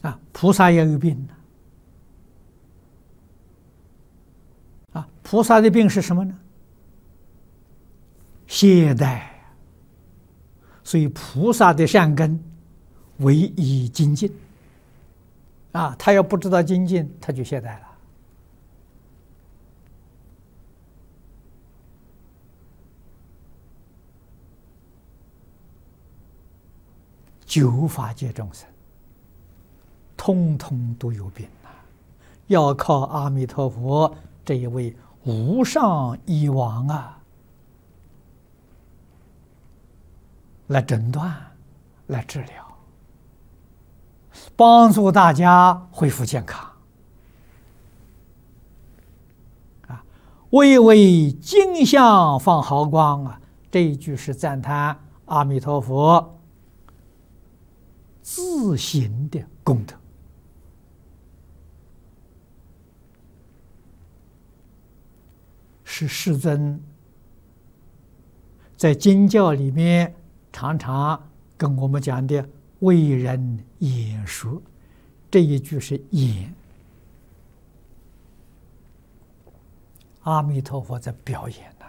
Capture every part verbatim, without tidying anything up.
啊，菩萨也有病啊，菩萨的病是什么呢？懈怠。所以菩萨的善根唯以精进啊，他要不知道精进，他就懈怠了。九法界众生，通通都有病啊，要靠阿弥陀佛这一位无上医王啊，来诊断，来治疗，帮助大家恢复健康。啊，巍巍金像放毫光啊！这一句是赞叹阿弥陀佛自行的功德。是世尊在经教里面常常跟我们讲的为人演说，这一句是演，阿弥陀佛在表演呢。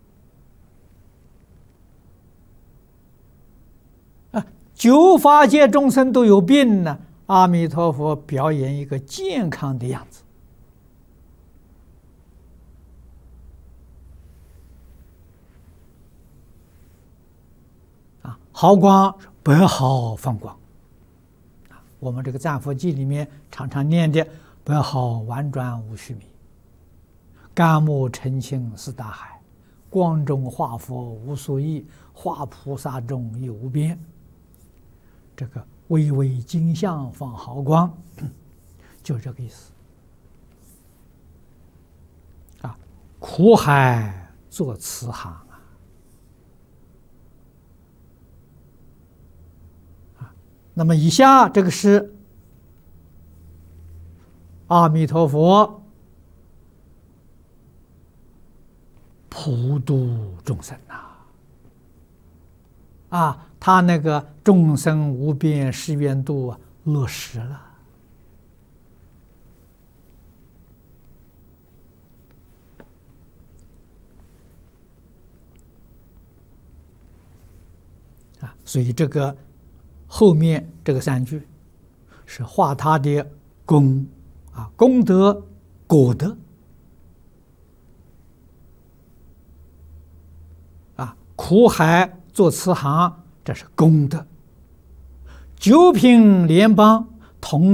啊，九法界众生都有病呢，阿弥陀佛表演一个健康的样子。毫光，百毫放光。我们这个赞佛记里面常常念的“百毫婉转无须弥，甘木澄清似大海，光中化佛无所异，化菩萨中亦无边”。这个巍巍金像放毫光，就这个意思。啊，苦海作慈航。那么以下这个是阿弥陀佛普度众生呐，啊，他那个众生无边誓愿度啊落实了。啊，所以这个。后面这个三句是化他的功啊，功德果德啊，苦海作慈航，这是功德。九品莲邦同